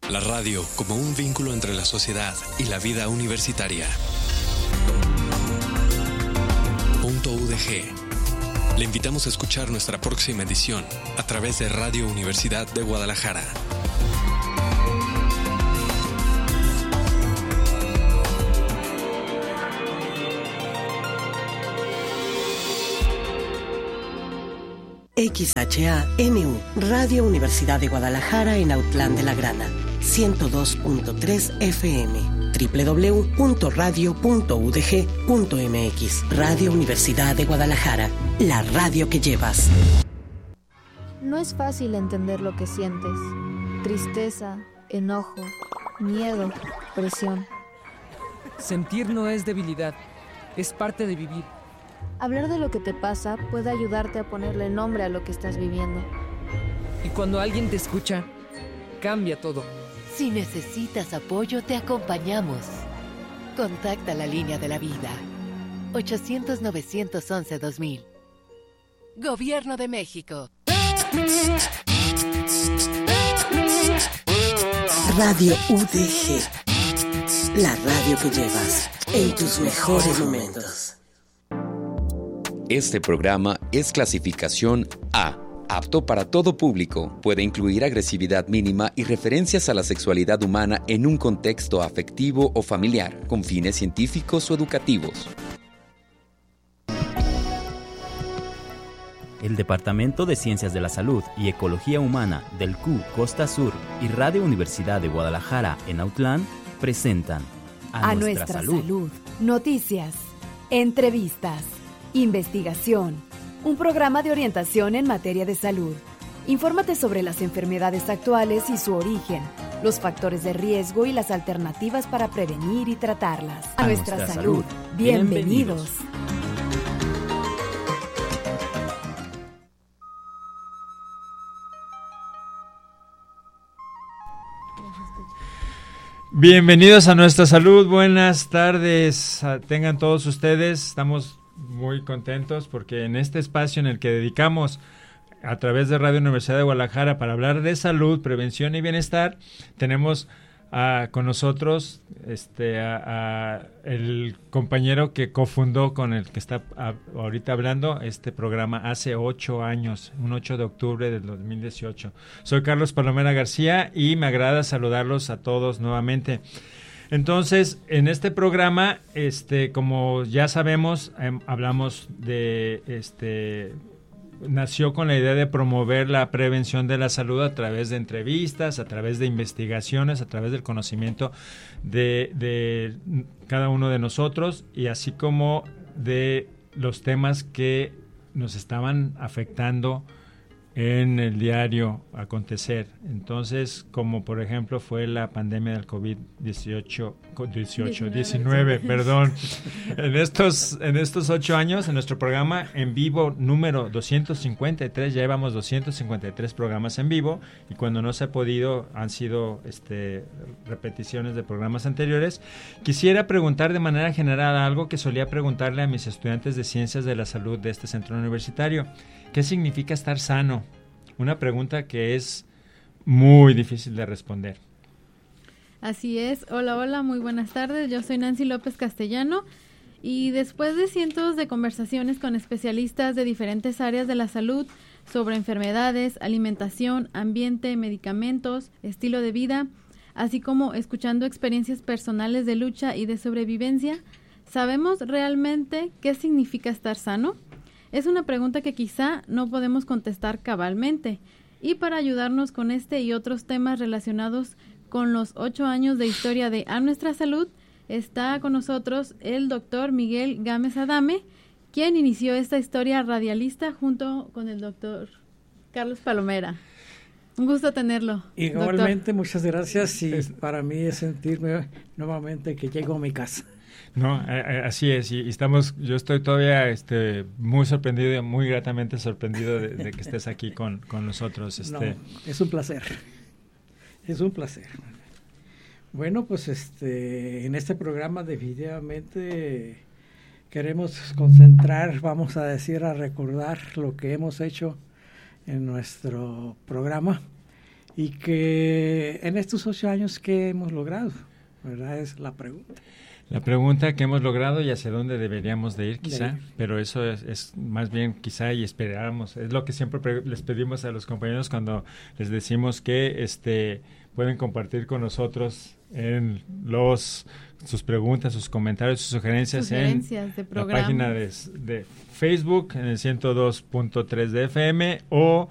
La radio como un vínculo entre la sociedad y la vida universitaria. Punto UDG. Le invitamos a escuchar nuestra próxima edición a través de Radio Universidad de Guadalajara. XHANU, Radio Universidad de Guadalajara en Autlán de la Grana, 102.3 FM, www.radio.udg.mx. Radio Universidad de Guadalajara, la radio que llevas. No es fácil entender lo que sientes. Tristeza, enojo, miedo, presión. Sentir no es debilidad, es parte de vivir. Hablar de lo que te pasa puede ayudarte a ponerle nombre a lo que estás viviendo. Y cuando alguien te escucha, cambia todo. Si necesitas apoyo, te acompañamos. Contacta la línea de la vida. 800-911-2000. Gobierno de México. Radio UDG. La radio que llevas en tus mejores momentos. Este programa es clasificación A, apto para todo público. Puede incluir agresividad mínima y referencias a la sexualidad humana en un contexto afectivo o familiar, con fines científicos o educativos. El Departamento de Ciencias de la Salud y Ecología Humana del CU Costa Sur y Radio Universidad de Guadalajara en Autlán presentan A Nuestra Salud. Noticias, entrevistas, investigación, un programa de orientación en materia de salud. Infórmate sobre las enfermedades actuales y su origen, los factores de riesgo y las alternativas para prevenir y tratarlas. A nuestra salud. Bienvenidos. Bienvenidos a Nuestra Salud, buenas tardes, tengan todos ustedes, estamos muy contentos porque en este espacio en el que dedicamos a través de Radio Universidad de Guadalajara para hablar de salud, prevención y bienestar, tenemos con nosotros el compañero que cofundó con el que está ahorita hablando este programa hace 8 años, un 8 de octubre del 2018. Soy Carlos Palomera García y me agrada saludarlos a todos nuevamente. Entonces, en este programa, como ya sabemos, hablamos de nació con la idea de promover la prevención de la salud a través de entrevistas, a través de investigaciones, a través del conocimiento de cada uno de nosotros y así como de los temas que nos estaban afectando en el diario acontecer. Entonces, como por ejemplo fue la pandemia del COVID-19, perdón. En estos 8 años, en nuestro programa en vivo número 253, ya llevamos 253 programas en vivo, y cuando no se ha podido, han sido repeticiones de programas anteriores. Quisiera preguntar de manera general algo que solía preguntarle a mis estudiantes de Ciencias de la Salud de este centro universitario. ¿Qué significa estar sano? Una pregunta que es muy difícil de responder. Así es. Hola, muy buenas tardes. Yo soy Nancy López Castellano y después de cientos de conversaciones con especialistas de diferentes áreas de la salud sobre enfermedades, alimentación, ambiente, medicamentos, estilo de vida, así como escuchando experiencias personales de lucha y de sobrevivencia, ¿sabemos realmente qué significa estar sano? Es una pregunta que quizá no podemos contestar cabalmente, y para ayudarnos con este y otros temas relacionados con los 8 años de historia de A Nuestra Salud, está con nosotros el doctor Miguel Gámez Adame, quien inició esta historia radialista junto con el doctor Carlos Palomera. Un gusto tenerlo. Igualmente, doctor. Muchas gracias, y para mí es sentirme nuevamente que llego a mi casa. No, así es, y yo estoy todavía muy sorprendido, muy gratamente sorprendido de que estés aquí con nosotros. No, es un placer. Es un placer. Bueno, pues en este programa definitivamente queremos concentrar, vamos a recordar lo que hemos hecho en nuestro programa. y que en estos 8 años, ¿qué hemos logrado? ¿Verdad? Es la pregunta. La pregunta que hemos logrado y hacia dónde deberíamos de ir quizá, pero eso es más bien quizá y esperamos. Es lo que siempre les pedimos a los compañeros cuando les decimos que pueden compartir con nosotros en sus preguntas, sus comentarios, sus sugerencias en la página de Facebook en el 102.3 de FM o